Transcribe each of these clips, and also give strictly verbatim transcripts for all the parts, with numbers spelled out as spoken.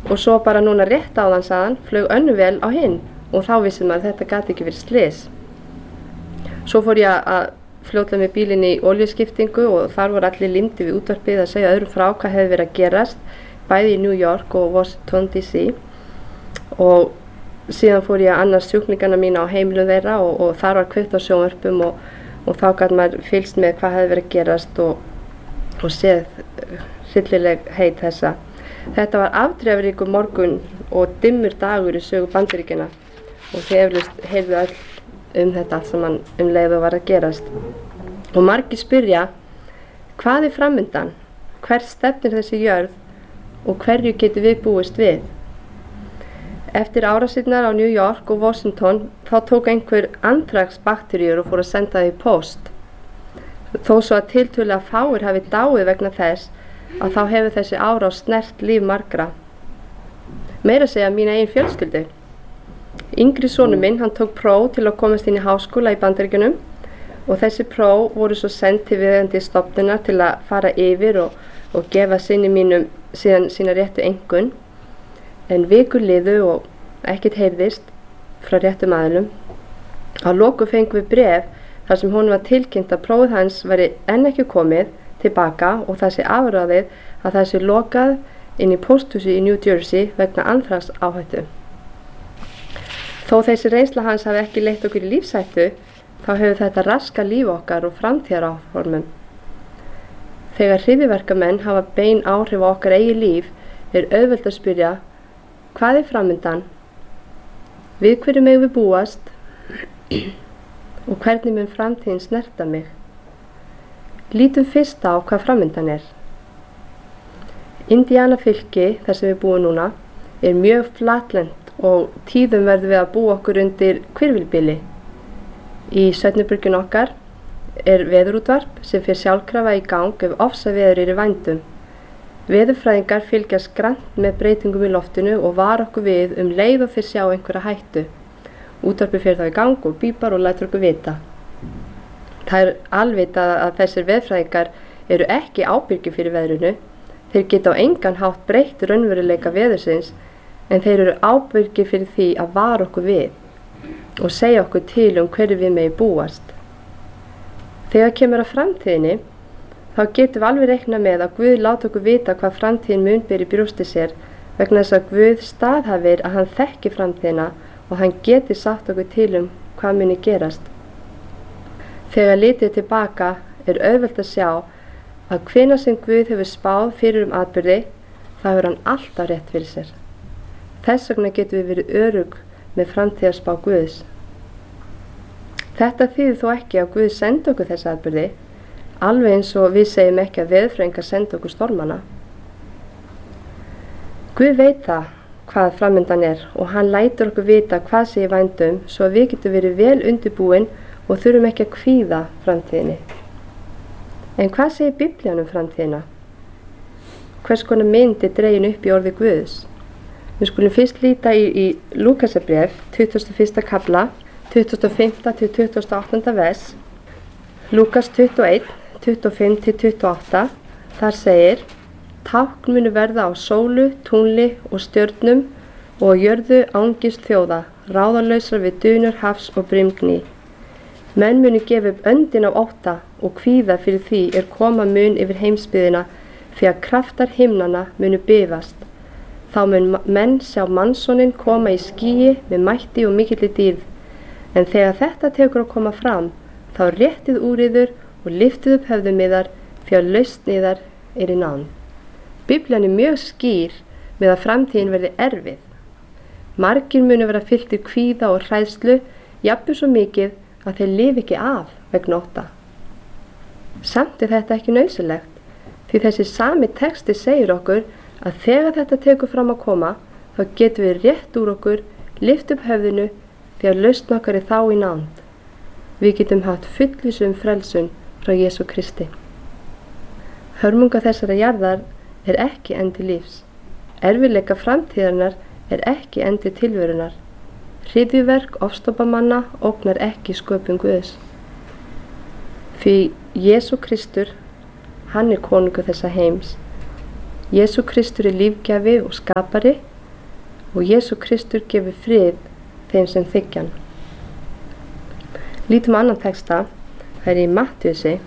Og svo bara núna rétt áðan, sagðan, flög önnur vél á hinn og þá vissum maður að þetta gat ekki verið slys. Svo fór ég að fljóta með bílinn í olíuskiptingu og þar voru allir límdir við útvarpið að segja öðrum frá hvað hefði verið að gerast, bæði í New York og Washington D C og síðan fór ég að annast sjúklingana mína á heimilum þeirra og, og þar var kveikt á sjónvörpum og, og þá gat maður fylgst með hvað hefði verið að gerast og, og séð hryllileg heit þessa. Þetta var afdrifaríkur morgun og dimmur dagur í sögu Bandaríkjanna og þið eflaust heyrðu öll um þetta allt saman um leið og var að gerast. Og margir spyrja, hvað er framundan? Hvert stefnir þessi jörð og hverju getur við búist við? Eftir árásirnar á New York og Washington þá tók einhver anthrax-bakteríur og fór að senda þau í póst. Þó svo að tiltölulega fáir hafi dáið vegna þess að þá hefur þessi árás snert líf margra. Meira að segja mína eigin fjölskyldu. Yngri sonur minn, hann tók próf til að komast inn í háskóla í Bandaríkjunum og þessi próf voru svo send til viðeigandi stofnunar til að fara yfir og, og gefa sinni mínum síðan sína réttu einkunn. En vikur liðu og ekkert heyrðist frá réttum aðilum. Að lokum fengum við bréf þar sem honum var tilkynnt að prófið hans væri enn ekki komið tilbaka og það sé afráðið að það sé lokað inn í pósthúsi í New Jersey vegna anthrax áhættu. Þó þessi reynsla hans hafi ekki leitt okkur í lífshættu, þá hefur þetta raskað líf okkar og framtíðaráformum. Þegar hryðjuverkamenn hafa bein áhrif á okkar eigið líf, er auðvelt að spyrja, hvað er framundan? Við hverju megum við búast? Og hvernig mun framtíðin snerta mig? Lítum fyrst á hvað framundan er. Indiana fylki, þar sem við búum núna, er mjög flatlent og tíðum verðum við að búa okkur undir hvirfilbyli. Í svefnherberginu okkar er veðurútvarp sem fer sjálfkrafa í gang ef ofsaveður er í vændum. Veðurfræðingar fylgjast grannt með breytingum í loftinu og vara okkur við um leið og þeir sjá einhverja hættu. Útvarpið fer þá í gang og bípar og lætur okkur vita. Það er alvitað að þessir veðurfræðingar eru ekki ábyrgir fyrir veðrinu. Þeir geta á engan hátt breytt raunveruleika veðursins en þeir eru ábyrgir fyrir því að vara okkur við og segja okkur til um hverju við megi búast. Þegar kemur að framtíðinni, þá getum við alveg reiknað með að Guð láti okkur vita hvað framtíðin mun ber í brjósti sér vegna þess að Guð staðhæfir að hann þekki framtíðina og hann geti sagt okkur til um hvað muni gerast. Þegar litið tilbaka er auðvelt að sjá að hvenær sem Guð hefur spáð fyrir um atburði, þá hefur hann alltaf rétt fyrir sér. Þess vegna getum við verið örugg með framtíðarspá Guðs. Þetta þýðir þó ekki að Guð sendi okkur þessi atburði, alveg eins og við segjum ekki að veðurfræðingar sendi okkur stormana. Guð veit það hvað framundan er og hann lætur okkur vita hvað sé í vændum svo að við getum verið vel undirbúin og þurfum ekki að kvíða framtíðinni. En hvað segir Biblían um framtíðina? Hvers konar mynd er dregin upp í orði Guðs? Við skulum fyrst líta í, í Lúkasarbréf, tuttugasta og fyrsta kafla, tuttugasta og fimmta til tuttugasta og áttunda vers. Lúkas tuttugu og eitt, tuttugu og fimm til tuttugu og átta, þar segir, tákn munu verða á sólu, tungli og stjörnum og jörðu angist þjóða, ráðalausar við dunur hafs og brimgný. Menn munu gefa upp öndin á ótta og kvíða fyrir því er koma mun yfir heimsbyggðina því að kraftar himnanna munu bifast. Þá mun menn sjá mannssoninn koma í skýi með mætti og mikilli dýrð. En þegar þetta tekur að koma fram, þá réttið úr yður og liftið upp höfðum yðar því að lausn yðar er í nánd. Biblían er mjög skýr með að framtíðin verði erfið. Margir munu vera fylltir kvíða og hræðslu, jafnvel svo mikið að þeir lifi ekki af vegna ótta. Samt er þetta ekki nauðsynlegt, því þessi sami texti segir okkur að þegar þetta tekur fram að koma, þá getum við rétt úr okkur, lyft upp höfðinu því að lausn okkar er þá í nánd. Við getum haft fullvissu um frelsun frá Jesú Kristi. Hörmunga þessara jarðar er ekki endi lífs. Erfiðleika framtíðarinnar er ekki endi tilverunar. Hryðjuverk ofstoppamanna ógnar ekki sköpun Guðs. Því Jesú Kristur, hann er konungur þessa heims. Jesú Kristur er lífgjafi og skapari og Jesú Kristur gefur frið þeim sem þiggja hann. Lítum á annan texta, það er í Matthíusi.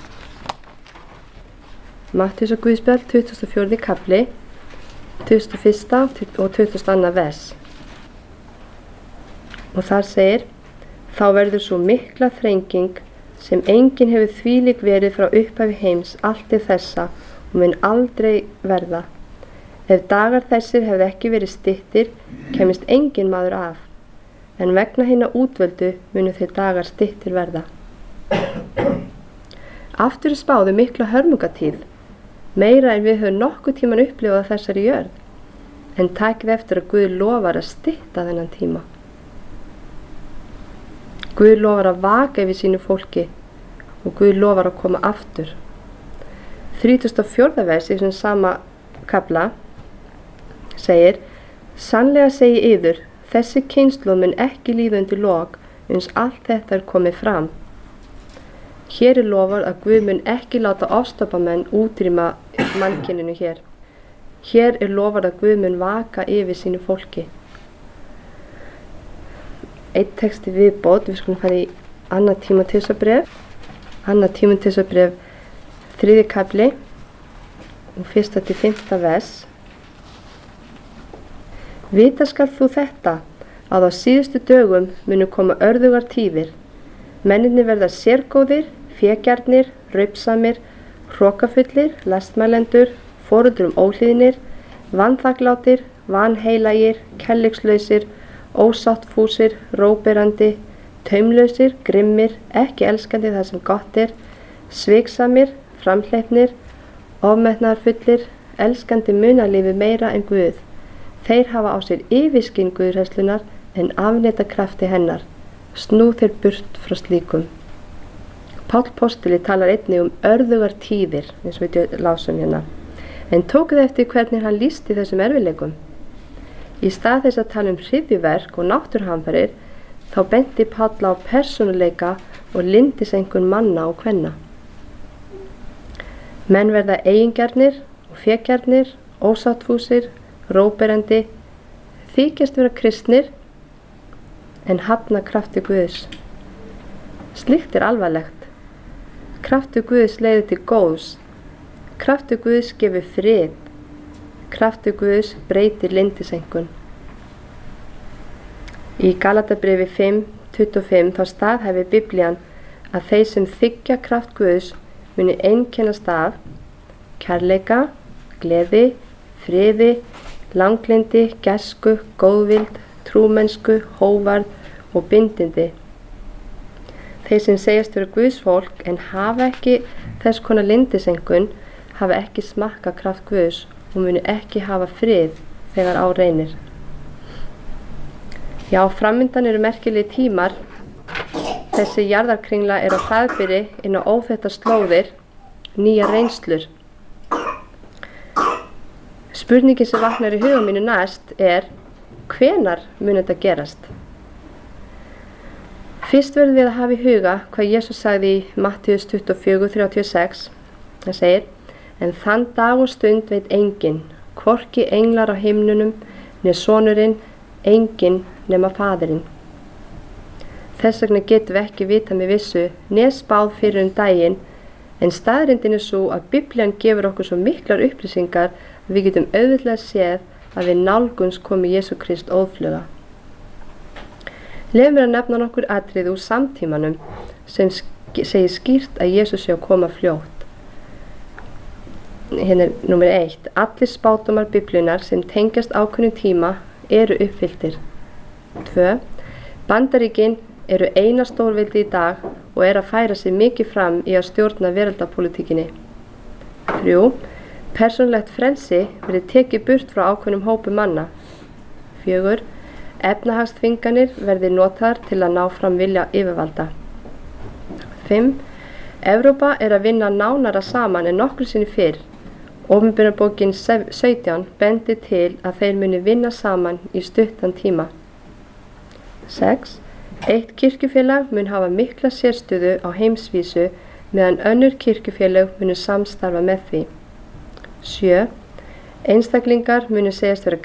Matthíusa Guðspjall, tuttugasta og fjórði kafli, tuttugasta og fyrsta og tuttugasta og annað vers. Og þar segir: þá verður svo mikla þrenging sem enginn hefur þvílík verið frá upphafi heims allt til þessa og mun aldrei verða. Ef dagar þessir hefði ekki verið styttir, kemist enginn maður af, en vegna hinna útvöldu munu þeir dagar styttir verða. Aftur er spáðu mikla hörmungatíð, meira en við höfum nokkuð tíman upplifað þessari jörð, en takið eftir að Guð lofar að stytta þennan tíma. Guð lofar að vaka yfir sínu fólki og Guð lofar að koma aftur. þrítugasta og fjórða vers í þessum sama kafla segir: sannlega segi yður, þessi kynslóð mun ekki líða undir lok uns allt þetta er komið fram. Hér er lofað að Guð mun ekki láta ofstoppamenn útrýma mannkyninu hér. Hér er lofað að Guð mun vaka yfir sínu fólki. Eitt texti viðbót, við skulum fara í annað Tímóteusarbréf, annað Tímóteusarbréf, þriðji kafli og fyrsta til fimmta vers. Vita skal þú þetta, að á síðustu dögum munu koma örðugar tíðir. Mennirnir verða sérgóðir, fégjarnir, raupsamir, hrokafullir, lestmælendur, foreldrum óhlýðnir, vanþakklátir, vanheilagir, kærleikslausir, ósáttfúsir, róberandi, taumlausir, grimmir, ekki elskandi það sem gott er, sviksamir, framhleypnir, ofmetnaðarfullir, elskandi munalífi meira en Guð. Þeir hafa á sér yfirskyn Guðhræðslunnar en afneita krafti hennar. Snú þeir burt frá slíkum. Páll postuli talar einnig um örðugar tíðir, eins og við lásum hérna. En tókuð eftir hvernig hann lýsti þessum erfiðleikum. Í stað þess að tala um hryðjuverk og náttúruhamfarir, þá benti Páll á persónuleika og lyndiseinkunn manna og kvenna. Menn verða eigingjarnir og fégjarnir, ósáttfúsir, róberandi, þykjast vera kristnir, en hafna krafti Guðs. Slíkt er alvarlegt. Krafti Guðs leiðir til góðs. Krafti Guðs gefur frið. Krafti Guðs breytir lyndiseinkunn. Í Galatabréfi fimm tuttugu og fimm þá staðhæfir Biblían að þeir sem þiggja kraft Guðs muni einkennast af kærleika, gleði, friði, langlyndi, gæsku, góðvild, trúmennsku, hóvarð og bindindi. Þeir sem segjast vera Guðs fólk en hafa ekki þess konar lyndiseinkunn hafa ekki smakka kraft Guðs og muni ekki hafa frið þegar á reynir. Já, framundan eru merkilegi tímar. Þessi jarðarkringla er á hraðbyri inn á óþekktar slóðir, nýjar reynslur. Spurningin sem vaknar í huga mínu næst er: hvenar mun þetta gerast? Fyrst verðum við að hafa í huga hvað Jesús sagði í Matthíus tuttugu og fjögur þrjátíu og sex. Það segir: en þann dag og stund veit enginn, hvorki englar á himnunum, né sonurinn, enginn nema faðirinn. Þess vegna getum við ekki vita með vissu, né spáð fyrir um daginn, en staðreyndin er svo að Biblían gefur okkur svo miklar upplýsingar að við getum auðvitað séð að við nálgunst komi Jesú Krist óðfluga. Leyfum mér að nefna nokkur atriði úr samtímanum sem segir skýrt að Jesús sé að koma fljótt. Hérna er númer eitt. Allir spádómar Biblíunnar sem tengjast ákveðnum tíma eru uppfylltir. tvö. Bandaríkin eru eina stórveldi í dag og er að færa sig mikið fram í að stjórna veraldapólitíkinni. þrjú. Persónulegt frelsi verið tekið burt frá ákveðnum hópi manna. fjögur. Efnahagsþvinganir verði notaðar til að ná fram vilja yfirvalda. fimm. Evrópa er að vinna nánara saman en nokkru sinni fyrr. Opinberabókin sautján bendir til að þeir muni vinna saman í stuttan tíma. sex. Eitt kirkjufélag mun hafa mikla sérstöðu á heimsvísu meðan önnur kirkjufélag munu samstarfa með því. sjö. Einstaklingar munu segjast vera